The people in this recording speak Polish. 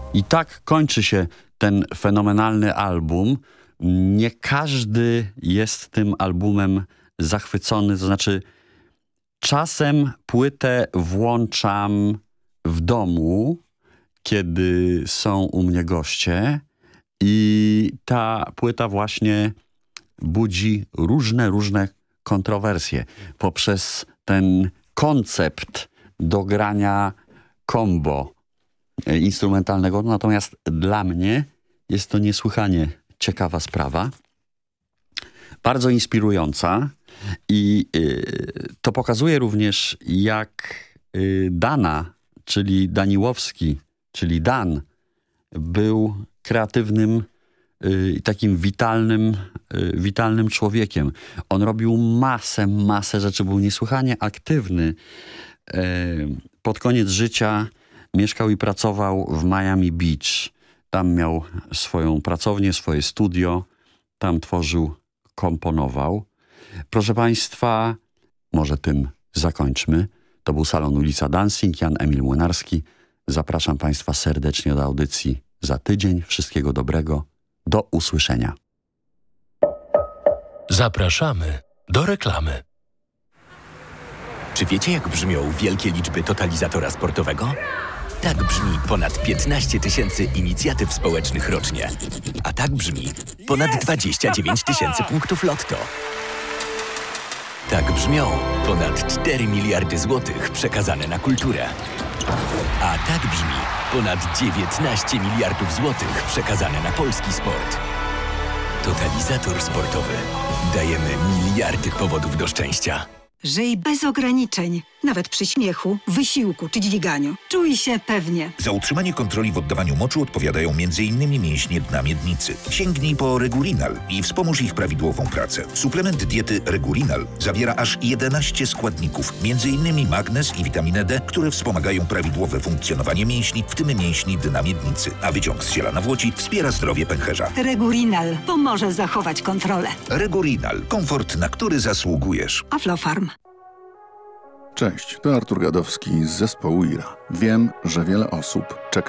I tak kończy się ten fenomenalny album. Nie każdy jest tym albumem zachwycony, to znaczy czasem płytę włączam w domu, kiedy są u mnie goście i ta płyta właśnie budzi różne kontrowersje poprzez ten koncept do grania combo instrumentalnego. Natomiast dla mnie jest to niesłychanie ciekawa sprawa, bardzo inspirująca i to pokazuje również, jak Dana, czyli Daniłowski, czyli Dan, był kreatywnym i takim witalnym człowiekiem. On robił masę rzeczy, był niesłychanie aktywny. Pod koniec życia mieszkał i pracował w Miami Beach. Tam miał swoją pracownię, swoje studio. Tam tworzył, komponował. Proszę Państwa, może tym zakończmy. To był Salon Ulica Dancing, Jan Emil Młynarski. Zapraszam Państwa serdecznie do audycji za tydzień. Wszystkiego dobrego. Do usłyszenia. Zapraszamy do reklamy. Czy wiecie, jak brzmią wielkie liczby totalizatora sportowego? Tak brzmi ponad 15 000 inicjatyw społecznych rocznie. A tak brzmi ponad 29 000 punktów lotto. Tak brzmią ponad 4 miliardy złotych przekazane na kulturę. A tak brzmi ponad 19 miliardów złotych przekazane na polski sport. Totalizator sportowy. Dajemy miliardy powodów do szczęścia. Żyj bez ograniczeń, nawet przy śmiechu, wysiłku czy dźwiganiu. Czuj się pewnie. Za utrzymanie kontroli w oddawaniu moczu odpowiadają m.in. mięśnie dna miednicy. Sięgnij po Regurinal i wspomóż ich prawidłową pracę. Suplement diety Regurinal zawiera aż 11 składników, m.in. magnez i witaminę D, które wspomagają prawidłowe funkcjonowanie mięśni, w tym mięśni dna miednicy. A wyciąg z ziela nawłoci wspiera zdrowie pęcherza. Regurinal pomoże zachować kontrolę. Regurinal. Komfort, na który zasługujesz. Aflofarm. Cześć, to Artur Gadowski z zespołu IRA. Wiem, że wiele osób czeka